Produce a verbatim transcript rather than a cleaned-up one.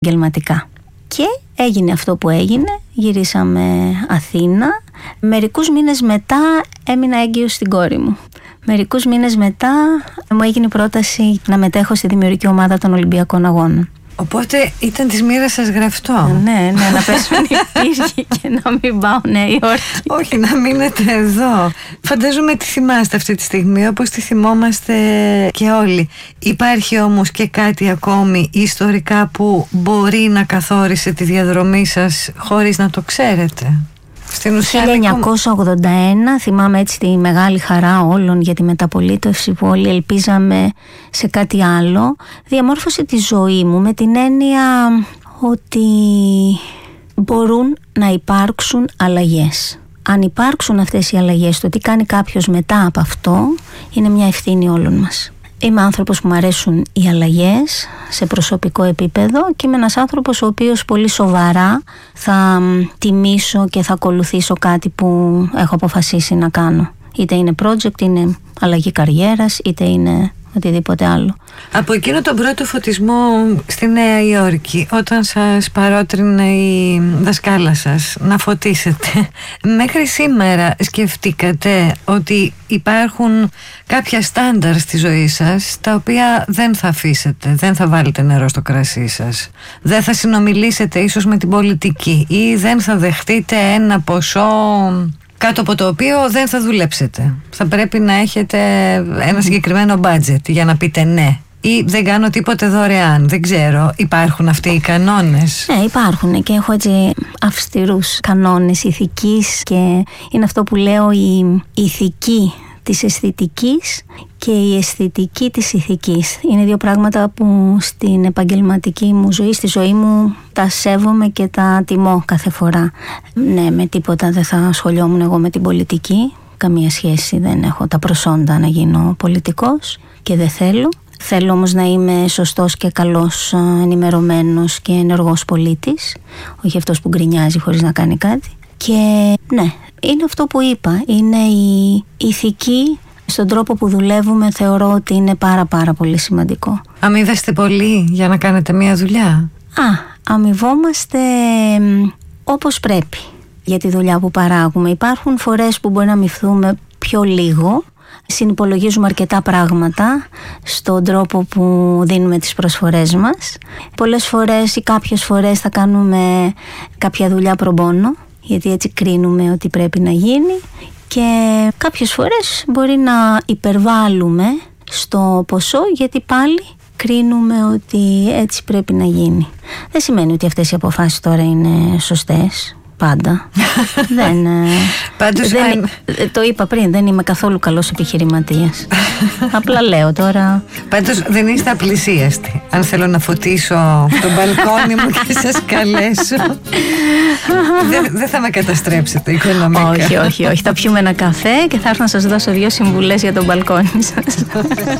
επαγγελματικά. Και έγινε αυτό που έγινε, γυρίσαμε Αθήνα. Μερικούς μήνες μετά έμεινα έγκυος στην κόρη μου. Μερικούς μήνες μετά μου έγινε η πρόταση να μετέχω στη δημιουργική ομάδα των Ολυμπιακών Αγώνων. Οπότε ήταν της μοίρας σας γραφτό. Ναι, ναι, να πέσουν οι πύργοι και να μην πάω Νέα Υόρκη. Όχι, να μείνετε εδώ. Φαντάζομαι τι θυμάστε αυτή τη στιγμή, όπως τη θυμόμαστε και όλοι. Υπάρχει όμως και κάτι ακόμη ιστορικά που μπορεί να καθόρισε τη διαδρομή σας χωρίς να το ξέρετε? Στην ουσία, χίλια εννιακόσια ογδόντα ένα, θυμάμαι έτσι τη μεγάλη χαρά όλων για τη μεταπολίτευση που όλοι ελπίζαμε σε κάτι άλλο. Διαμόρφωσε τη ζωή μου με την έννοια ότι μπορούν να υπάρξουν αλλαγές. Αν υπάρξουν αυτές οι αλλαγές, το τι κάνει κάποιος μετά από αυτό είναι μια ευθύνη όλων μας. Είμαι άνθρωπος που μου αρέσουν οι αλλαγές σε προσωπικό επίπεδο και είμαι ένας άνθρωπος ο οποίος πολύ σοβαρά θα τιμήσω και θα ακολουθήσω κάτι που έχω αποφασίσει να κάνω. Είτε είναι project, είναι αλλαγή καριέρας, είτε είναι οτιδήποτε άλλο. Από εκείνο τον πρώτο φωτισμό στη Νέα Υόρκη, όταν σας παρότρινε η δασκάλα σας να φωτίσετε, μέχρι σήμερα σκεφτήκατε ότι υπάρχουν κάποια στάνταρ στη ζωή σας τα οποία δεν θα αφήσετε, δεν θα βάλετε νερό στο κρασί σας, δεν θα συνομιλήσετε ίσως με την πολιτική ή δεν θα δεχτείτε ένα ποσό κάτω από το οποίο δεν θα δουλέψετε? Θα πρέπει να έχετε ένα συγκεκριμένο budget για να πείτε ναι, ή δεν κάνω τίποτε δωρεάν. Δεν ξέρω, υπάρχουν αυτοί οι κανόνες? Ναι, υπάρχουν και έχω έτσι αυστηρούς κανόνες ηθικής και είναι αυτό που λέω, η ηθική της αισθητικής και η αισθητική της ηθικής. Είναι δύο πράγματα που στην επαγγελματική μου ζωή, στη ζωή μου, τα σέβομαι και τα τιμώ κάθε φορά. Ναι, με τίποτα δεν θα ασχολιόμουν εγώ με την πολιτική. Καμία σχέση, δεν έχω τα προσόντα να γίνω πολιτικός και δεν θέλω. Θέλω όμως να είμαι σωστός και καλός, ενημερωμένος και ενεργός πολίτης, όχι αυτός που γκρινιάζει χωρίς να κάνει κάτι. Και ναι, είναι αυτό που είπα, είναι η ηθική στον τρόπο που δουλεύουμε, θεωρώ ότι είναι πάρα πάρα πολύ σημαντικό. Αμοιβέστε πολύ για να κάνετε μια δουλειά? Α, αμοιβόμαστε όπως πρέπει για τη δουλειά που παράγουμε. Υπάρχουν φορές που μπορεί να αμοιβθούμε πιο λίγο, συνυπολογίζουμε αρκετά πράγματα στον τρόπο που δίνουμε τις προσφορές μας. Πολλές φορές ή κάποιες φορές θα κάνουμε κάποια δουλειά pro bono, γιατί έτσι κρίνουμε ότι πρέπει να γίνει, και κάποιες φορές μπορεί να υπερβάλλουμε στο ποσό, γιατί πάλι κρίνουμε ότι έτσι πρέπει να γίνει. Δεν σημαίνει ότι αυτές οι αποφάσεις τώρα είναι σωστές πάντα. δεν, Πάντως, δεν, αν... το είπα πριν, δεν είμαι καθόλου καλός επιχειρηματίας. Απλά λέω τώρα. Πάντως δεν είστε απλησίαστοι. Αν θέλω να φωτίσω το μπαλκόνι μου και σας καλέσω, δεν δε θα με καταστρέψετε οικονομικά? Όχι, όχι, όχι. Θα πιούμε ένα καφέ και θα έρθω να σας δώσω δύο συμβουλές για το μπαλκόνι σας.